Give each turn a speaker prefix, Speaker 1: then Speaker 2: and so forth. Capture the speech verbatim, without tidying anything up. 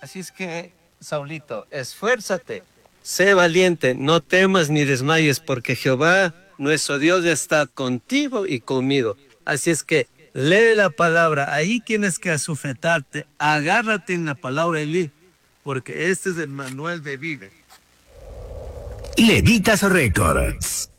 Speaker 1: Así es que, Saulito, esfuérzate, sé valiente, no temas ni desmayes, porque Jehová, nuestro Dios, está contigo y conmigo. Así es que lee la palabra, ahí tienes que sujetarte, agárrate en la palabra y lee, porque este es el manual de vida.
Speaker 2: Levitas Records.